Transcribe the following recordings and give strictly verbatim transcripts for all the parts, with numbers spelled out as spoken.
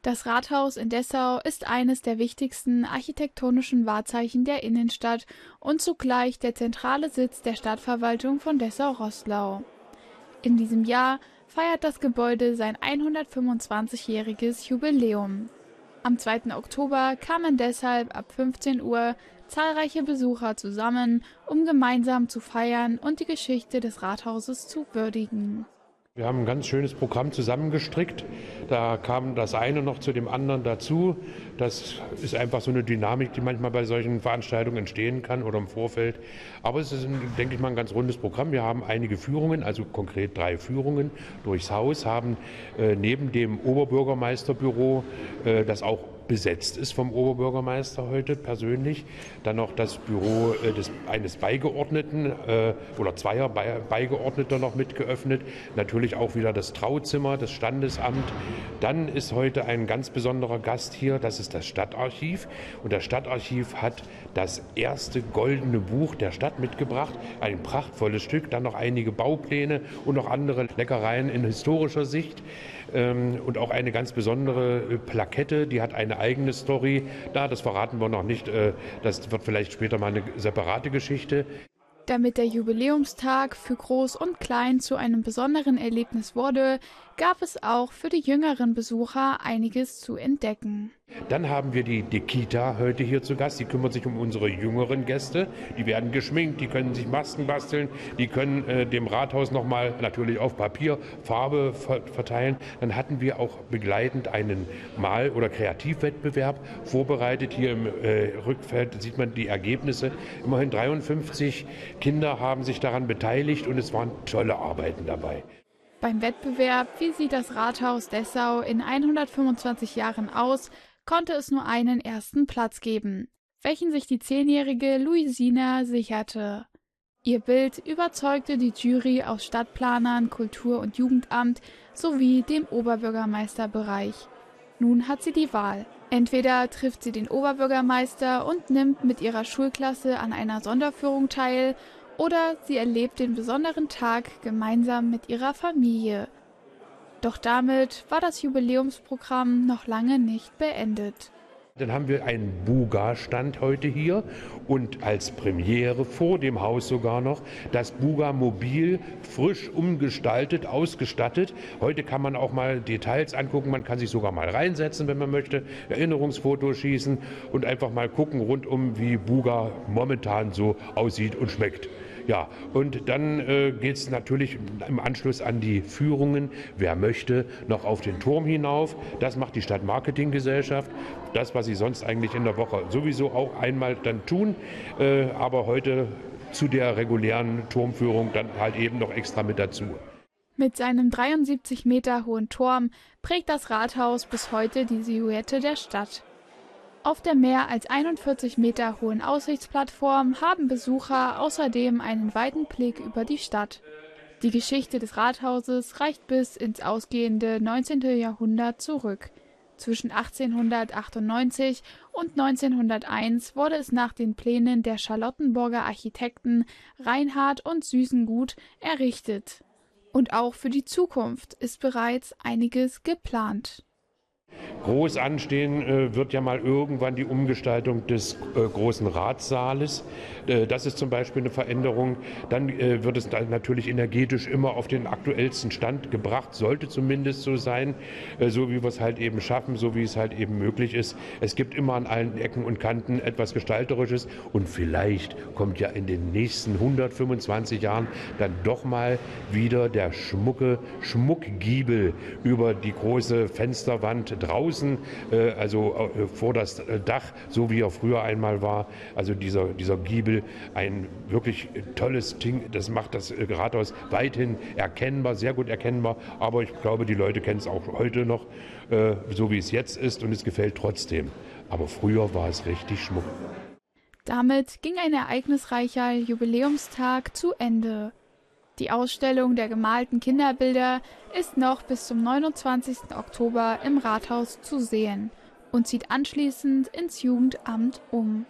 Das Rathaus in Dessau ist eines der wichtigsten architektonischen Wahrzeichen der Innenstadt und zugleich der zentrale Sitz der Stadtverwaltung von Dessau-Roßlau. In diesem Jahr feiert das Gebäude sein hundertfünfundzwanzigjähriges Jubiläum. Am zweiten Oktober kamen deshalb ab fünfzehn Uhr zahlreiche Besucher zusammen, um gemeinsam zu feiern und die Geschichte des Rathauses zu würdigen. Wir haben ein ganz schönes Programm zusammengestrickt. Da kam das eine noch zu dem anderen dazu. Das ist einfach so eine Dynamik, die manchmal bei solchen Veranstaltungen entstehen kann oder im Vorfeld. Aber es ist, denke ich mal, ein ganz rundes Programm. Wir haben einige Führungen, also konkret drei Führungen durchs Haus, haben äh, neben dem Oberbürgermeisterbüro, äh, das auch besetzt ist vom Oberbürgermeister heute persönlich. Dann noch das Büro äh, des, eines Beigeordneten äh, oder zweier Be Beigeordneter noch mit geöffnet. Natürlich auch wieder das Trauzimmer, das Standesamt. Dann ist heute ein ganz besonderer Gast hier, das ist das Stadtarchiv. Und das Stadtarchiv hat das erste goldene Buch der Stadt mitgebracht. Ein prachtvolles Stück, dann noch einige Baupläne und noch andere Leckereien in historischer Sicht. Und auch eine ganz besondere Plakette, die hat eine eigene Story. Da, das verraten wir noch nicht. Das wird vielleicht später mal eine separate Geschichte. Damit der Jubiläumstag für Groß und Klein zu einem besonderen Erlebnis wurde, gab es auch für die jüngeren Besucher einiges zu entdecken. Dann haben wir die Dekita heute hier zu Gast. Die kümmert sich um unsere jüngeren Gäste. Die werden geschminkt, die können sich Masken basteln, die können äh, dem Rathaus nochmal natürlich auf Papier Farbe ver verteilen. Dann hatten wir auch begleitend einen Mal- oder Kreativwettbewerb vorbereitet. Hier im äh, Rückfeld sieht man die Ergebnisse. Immerhin dreiundfünfzig Kinder haben sich daran beteiligt und es waren tolle Arbeiten dabei. Beim Wettbewerb Wie sieht das Rathaus Dessau in hundertfünfundzwanzig Jahren aus, konnte es nur einen ersten Platz geben, welchen sich die zehnjährige Luisina sicherte. Ihr Bild überzeugte die Jury aus Stadtplanern, Kultur- und Jugendamt sowie dem Oberbürgermeisterbereich. Nun hat sie die Wahl. Entweder trifft sie den Oberbürgermeister und nimmt mit ihrer Schulklasse an einer Sonderführung teil, oder sie erlebt den besonderen Tag gemeinsam mit ihrer Familie. Doch damit war das Jubiläumsprogramm noch lange nicht beendet. Dann haben wir einen Buga-Stand heute hier und als Premiere vor dem Haus sogar noch das Buga-Mobil frisch umgestaltet, ausgestattet. Heute kann man auch mal Details angucken, man kann sich sogar mal reinsetzen, wenn man möchte, Erinnerungsfotos schießen und einfach mal gucken rundum, wie Buga momentan so aussieht und schmeckt. Ja, und dann äh, geht es natürlich im Anschluss an die Führungen, wer möchte, noch auf den Turm hinauf. Das macht die Stadtmarketinggesellschaft. Das, was sie sonst eigentlich in der Woche sowieso auch einmal dann tun, äh, aber heute zu der regulären Turmführung dann halt eben noch extra mit dazu. Mit seinem dreiundsiebzig Meter hohen Turm prägt das Rathaus bis heute die Silhouette der Stadt. Auf der mehr als einundvierzig Meter hohen Aussichtsplattform haben Besucher außerdem einen weiten Blick über die Stadt. Die Geschichte des Rathauses reicht bis ins ausgehende neunzehnte Jahrhundert zurück. Zwischen achtzehnhundertachtundneunzig und neunzehnhunderteins wurde es nach den Plänen der Charlottenburger Architekten Reinhard und Süßengut errichtet. Und auch für die Zukunft ist bereits einiges geplant. Groß anstehen äh, wird ja mal irgendwann die Umgestaltung des äh, großen Ratssaales. Äh, das ist zum Beispiel eine Veränderung. Dann äh, wird es dann natürlich energetisch immer auf den aktuellsten Stand gebracht, sollte zumindest so sein, äh, so wie wir es halt eben schaffen, so wie es halt eben möglich ist. Es gibt immer an allen Ecken und Kanten etwas Gestalterisches und vielleicht kommt ja in den nächsten hundertfünfundzwanzig Jahren dann doch mal wieder der schmucke Schmuckgiebel über die große Fensterwand draußen, äh, also äh, vor das Dach, so wie er früher einmal war. Also dieser, dieser Giebel, ein wirklich tolles Ding, das macht das äh, Rathaus weithin erkennbar, sehr gut erkennbar. Aber ich glaube, die Leute kennen es auch heute noch, äh, so wie es jetzt ist und es gefällt trotzdem. Aber früher war es richtig Schmuck. Damit ging ein ereignisreicher Jubiläumstag zu Ende. Die Ausstellung der gemalten Kinderbilder ist noch bis zum neunundzwanzigsten Oktober im Rathaus zu sehen und zieht anschließend ins Jugendamt um.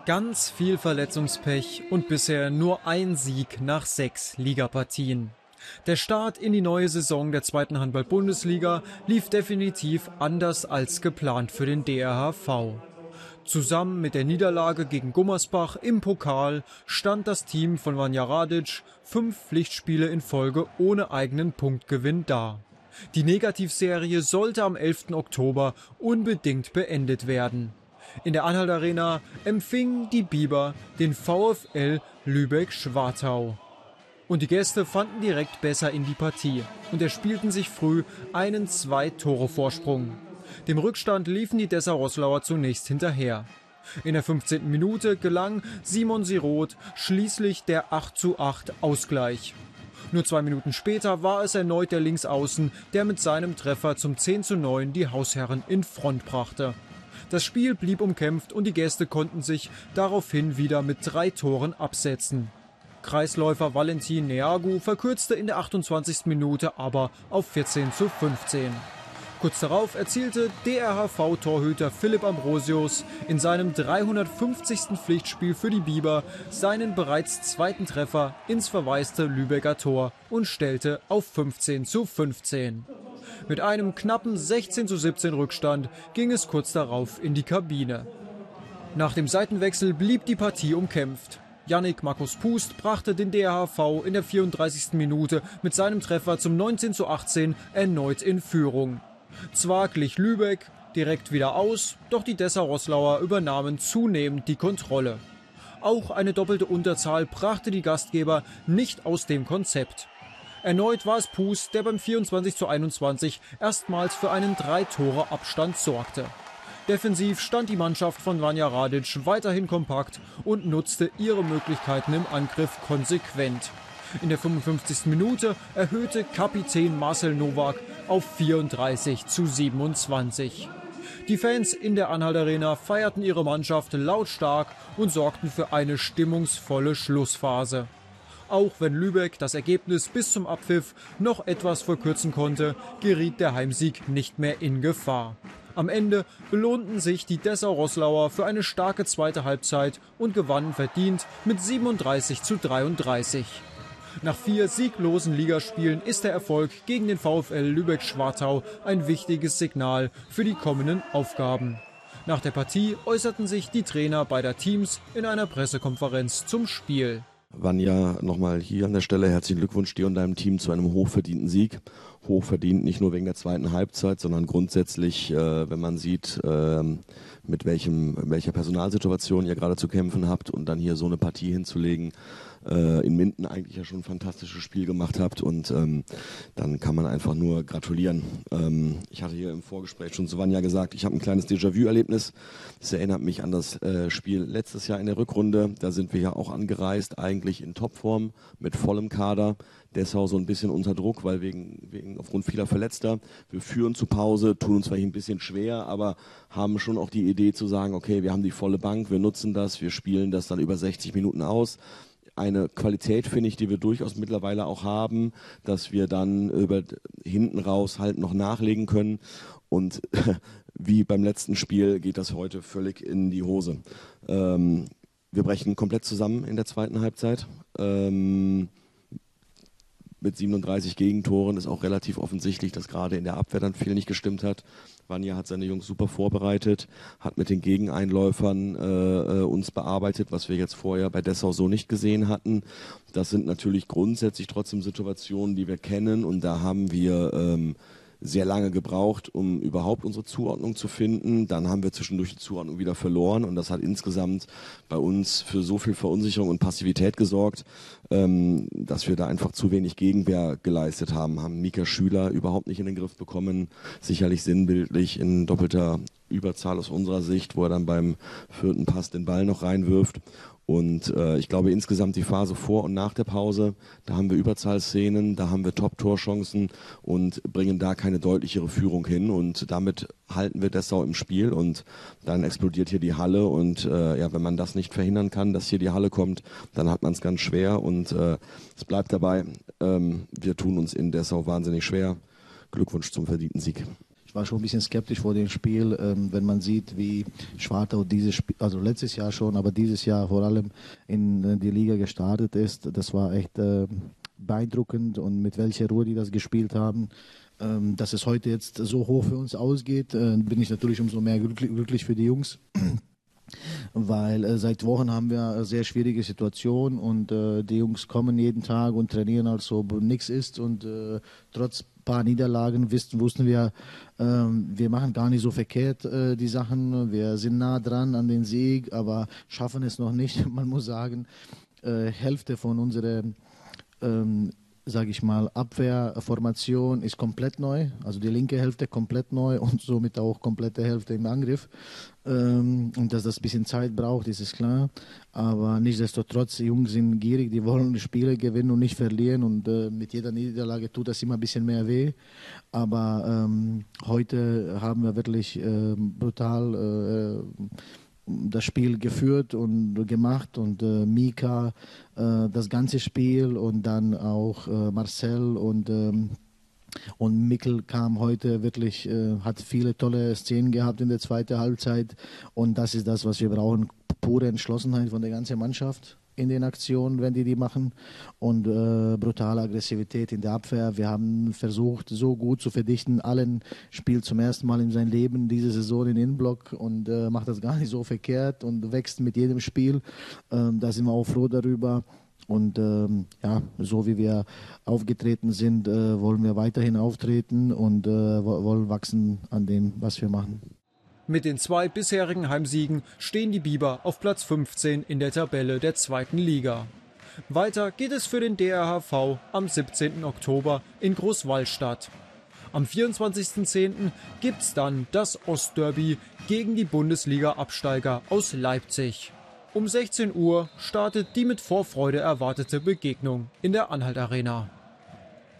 Ganz viel Verletzungspech und bisher nur ein Sieg nach sechs Ligapartien. Der Start in die neue Saison der zweiten Handball-Bundesliga lief definitiv anders als geplant für den D R H V. Zusammen mit der Niederlage gegen Gummersbach im Pokal stand das Team von Vanja Radic fünf Pflichtspiele in Folge ohne eigenen Punktgewinn da. Die Negativserie sollte am elften Oktober unbedingt beendet werden. In der Anhalt Arena empfingen die Biber den VfL Lübeck-Schwartau. Und die Gäste fanden direkt besser in die Partie und erspielten sich früh einen Zwei-Tore-Vorsprung. Dem Rückstand liefen die Dessau-Roßlauer zunächst hinterher. In der fünfzehnten Minute gelang Simon Siroth schließlich der acht zu acht Ausgleich. Nur zwei Minuten später war es erneut der Linksaußen, der mit seinem Treffer zum zehn zu neun die Hausherren in Front brachte. Das Spiel blieb umkämpft und die Gäste konnten sich daraufhin wieder mit drei Toren absetzen. Kreisläufer Valentin Neagu verkürzte in der achtundzwanzigsten Minute aber auf vierzehn zu fünfzehn. Kurz darauf erzielte D R H V-Torhüter Philipp Ambrosius in seinem dreihundertfünfzigsten Pflichtspiel für die Biber seinen bereits zweiten Treffer ins verwaiste Lübecker Tor und stellte auf fünfzehn zu fünfzehn. Mit einem knappen sechzehn zu siebzehn Rückstand ging es kurz darauf in die Kabine. Nach dem Seitenwechsel blieb die Partie umkämpft. Yannick Markus Pust brachte den D R H V in der vierunddreißigsten Minute mit seinem Treffer zum neunzehn zu achtzehn erneut in Führung. Zwar glich Lübeck direkt wieder aus, doch die Dessau-Roßlauer übernahmen zunehmend die Kontrolle. Auch eine doppelte Unterzahl brachte die Gastgeber nicht aus dem Konzept. Erneut war es Pust, der beim vierundzwanzig zu einundzwanzig erstmals für einen Drei-Tore-Abstand sorgte. Defensiv stand die Mannschaft von Vanja Radic weiterhin kompakt und nutzte ihre Möglichkeiten im Angriff konsequent. In der fünfundfünfzigsten Minute erhöhte Kapitän Marcel Nowak auf vierunddreißig zu siebenundzwanzig. Die Fans in der Anhalt Arena feierten ihre Mannschaft lautstark und sorgten für eine stimmungsvolle Schlussphase. Auch wenn Lübeck das Ergebnis bis zum Abpfiff noch etwas verkürzen konnte, geriet der Heimsieg nicht mehr in Gefahr. Am Ende belohnten sich die Dessau-Roßlauer für eine starke zweite Halbzeit und gewannen verdient mit siebenunddreißig zu dreiunddreißig. Nach vier sieglosen Ligaspielen ist der Erfolg gegen den VfL Lübeck-Schwartau ein wichtiges Signal für die kommenden Aufgaben. Nach der Partie äußerten sich die Trainer beider Teams in einer Pressekonferenz zum Spiel. Vanja, nochmal hier an der Stelle herzlichen Glückwunsch dir und deinem Team zu einem hochverdienten Sieg. Hochverdient nicht nur wegen der zweiten Halbzeit, sondern grundsätzlich, äh, wenn man sieht, äh, mit welchem, welcher Personalsituation ihr gerade zu kämpfen habt und dann hier so eine Partie hinzulegen. Äh, in Minden eigentlich ja schon ein fantastisches Spiel gemacht habt und ähm, dann kann man einfach nur gratulieren. Ähm, ich hatte hier im Vorgespräch schon zu Vanja gesagt, ich habe ein kleines Déjà-vu-Erlebnis. Das erinnert mich an das äh, Spiel letztes Jahr in der Rückrunde. Da sind wir ja auch angereist, eigentlich in Topform, mit vollem Kader. Dessau so ein bisschen unter Druck, weil wegen, wegen aufgrund vieler Verletzter. Wir führen zu Pause, tun uns vielleicht ein bisschen schwer, aber haben schon auch die Idee zu sagen, okay, wir haben die volle Bank, wir nutzen das, wir spielen das dann über sechzig Minuten aus. Eine Qualität, finde ich, die wir durchaus mittlerweile auch haben, dass wir dann über hinten raus halt noch nachlegen können. Und wie beim letzten Spiel geht das heute völlig in die Hose. Ähm, wir brechen komplett zusammen in der zweiten Halbzeit. Ähm, mit siebenunddreißig Gegentoren ist auch relativ offensichtlich, dass gerade in der Abwehr dann viel nicht gestimmt hat. Vanja hat seine Jungs super vorbereitet, hat mit den Gegeneinläufern äh, uns bearbeitet, was wir jetzt vorher bei Dessau so nicht gesehen hatten. Das sind natürlich grundsätzlich trotzdem Situationen, die wir kennen, und da haben wir ähm, sehr lange gebraucht, um überhaupt unsere Zuordnung zu finden. Dann haben wir zwischendurch die Zuordnung wieder verloren und das hat insgesamt bei uns für so viel Verunsicherung und Passivität gesorgt, ähm, dass wir da einfach zu wenig Gegenwehr geleistet haben. Haben Mika Schüler überhaupt nicht in den Griff bekommen, sicherlich sinnbildlich in doppelter Überzahl aus unserer Sicht, wo er dann beim vierten Pass den Ball noch reinwirft. Und äh, ich glaube insgesamt die Phase vor und nach der Pause, da haben wir Überzahlszenen, da haben wir Top-Torchancen und bringen da keine deutlichere Führung hin. Und damit halten wir Dessau im Spiel und dann explodiert hier die Halle. Und äh, ja, wenn man das nicht verhindern kann, dass hier die Halle kommt, dann hat man es ganz schwer. Und äh, es bleibt dabei, ähm, wir tun uns in Dessau wahnsinnig schwer. Glückwunsch zum verdienten Sieg. war schon ein bisschen skeptisch vor dem Spiel, ähm, wenn man sieht, wie Schwartau dieses Spiel, also letztes Jahr schon, aber dieses Jahr vor allem in äh, die Liga gestartet ist. Das war echt äh, beeindruckend und mit welcher Ruhe die das gespielt haben. Ähm, dass es heute jetzt so hoch für uns ausgeht, äh, bin ich natürlich umso mehr glücklich, glücklich für die Jungs. Weil äh, seit Wochen haben wir eine sehr schwierige Situation und äh, die Jungs kommen jeden Tag und trainieren, als ob nichts ist und äh, trotz paar Niederlagen wussten, wussten wir, äh, wir machen gar nicht so verkehrt äh, die Sachen, wir sind nah dran an den Sieg, aber schaffen es noch nicht. Man muss sagen, äh, Hälfte von unserer ähm, sage ich mal, Abwehrformation ist komplett neu, also die linke Hälfte komplett neu und somit auch komplette Hälfte im Angriff. Ähm, und dass das ein bisschen Zeit braucht, ist es klar. Aber nichtsdestotrotz, die Jungs sind gierig, die wollen die Spiele gewinnen und nicht verlieren und äh, mit jeder Niederlage tut das immer ein bisschen mehr weh. Aber ähm, heute haben wir wirklich äh, brutal äh, das Spiel geführt und gemacht und äh, Mika äh, das ganze Spiel und dann auch äh, Marcel und ähm, und Mikkel kam heute wirklich, äh, hat viele tolle Szenen gehabt in der zweiten Halbzeit und das ist das, was wir brauchen, pure Entschlossenheit von der ganzen Mannschaft in den Aktionen, wenn die die machen und äh, brutale Aggressivität in der Abwehr. Wir haben versucht, so gut zu verdichten. Allen spielt zum ersten Mal in seinem Leben diese Saison in Innenblock und äh, macht das gar nicht so verkehrt und wächst mit jedem Spiel. Ähm, da sind wir auch froh darüber. Und ähm, ja, so wie wir aufgetreten sind, äh, wollen wir weiterhin auftreten und äh, wollen wachsen an dem, was wir machen. Mit den zwei bisherigen Heimsiegen stehen die Biber auf Platz fünfzehn in der Tabelle der zweiten Liga. Weiter geht es für den D R H V am siebzehnten Oktober in Großwallstadt. Am vierundzwanzigsten zehnten gibt's dann das Ostderby gegen die Bundesliga-Absteiger aus Leipzig. Um sechzehn Uhr startet die mit Vorfreude erwartete Begegnung in der Anhalt Arena.